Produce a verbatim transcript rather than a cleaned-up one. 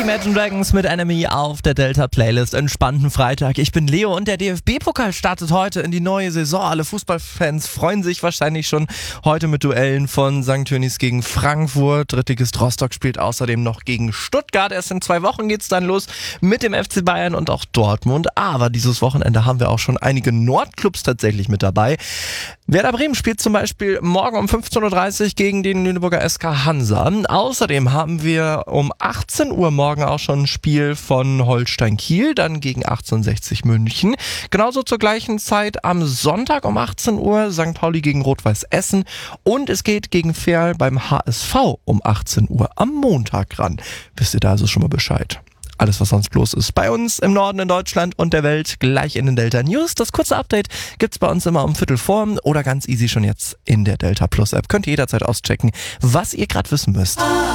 Imagine Dragons mit Enemy auf der Delta-Playlist. Entspannten Freitag. Ich bin Leo und der D F B-Pokal startet heute in die neue Saison. Alle Fußballfans freuen sich wahrscheinlich schon heute mit Duellen von Sankt Tönnies gegen Frankfurt. Drittligist Rostock spielt außerdem noch gegen Stuttgart. Erst in zwei Wochen geht's dann los mit dem F C Bayern und auch Dortmund. Aber dieses Wochenende haben wir auch schon einige Nordclubs tatsächlich mit dabei. Werder Bremen spielt zum Beispiel morgen um fünfzehn Uhr dreißig gegen den Lüneburger S K Hansa. Außerdem haben wir um achtzehn Uhr morgen auch schon ein Spiel von Holstein Kiel, dann gegen achtzehnhundertsechzig München. Genauso zur gleichen Zeit am Sonntag um achtzehn Uhr Sankt Pauli gegen Rot-Weiß Essen und es geht gegen Verl beim H S V um achtzehn Uhr am Montag ran. Wisst ihr da also schon mal Bescheid? Alles, was sonst los ist bei uns im Norden in Deutschland und der Welt, gleich in den Delta News. Das kurze Update gibt's bei uns immer um Viertel vor oder ganz easy schon jetzt in der Delta Plus App. Könnt ihr jederzeit auschecken, was ihr gerade wissen müsst.